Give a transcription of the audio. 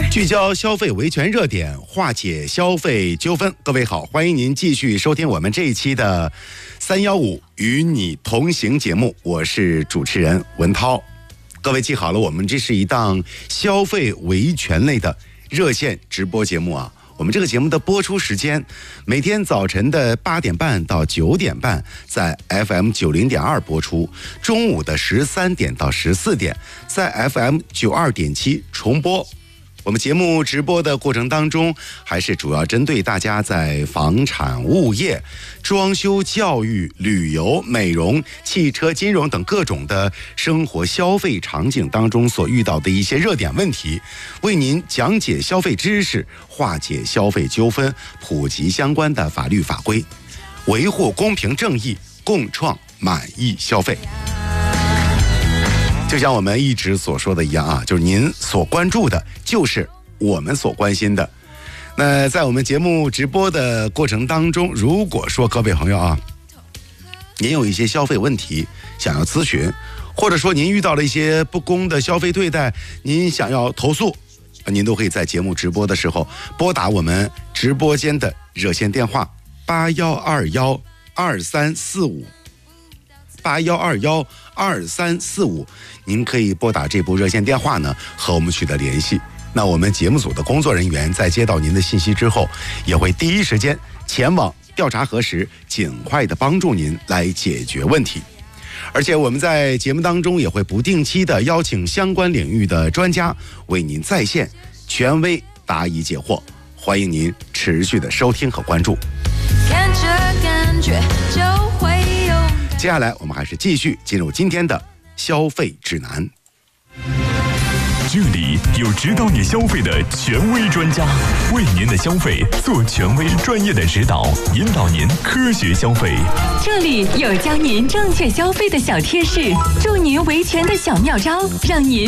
聚焦消费维权热点，化解消费纠纷。各位好，欢迎您继续收听我们这一期的315与你同行节目，我是主持人文涛。各位记好了，我们这是一档消费维权类的热线直播节目啊。我们这个节目的播出时间，每天早晨的8点半到9点半在 FM 90.2播出，中午的13点到14点在 FM 92.7重播。我们节目直播的过程当中，还是主要针对大家在房产、物业、装修、教育、旅游、美容、汽车、金融等各种的生活消费场景当中所遇到的一些热点问题，为您讲解消费知识，化解消费纠纷，普及相关的法律法规，维护公平正义，共创满意消费。就像我们一直所说的一样啊，就是您所关注的就是我们所关心的。那在我们节目直播的过程当中，如果说各位朋友啊，您有一些消费问题想要咨询，或者说您遇到了一些不公的消费对待，您想要投诉，您都可以在节目直播的时候拨打我们直播间的热线电话8121234581212345，您可以拨打这部热线电话呢，和我们取得联系。那我们节目组的工作人员在接到您的信息之后，也会第一时间前往调查核实，尽快的帮助您来解决问题。而且我们在节目当中也会不定期的邀请相关领域的专家为您在线权威答疑解惑，欢迎您持续的收听和关注。看着感觉就会有。接下来我们还是继续进入今天的消费指南。 这里有指导你消费的权威专家，为您的消费做权威专业的指导，引导您科学消费。 这里有教您正确消费的小贴士，助您维权的小妙招，让您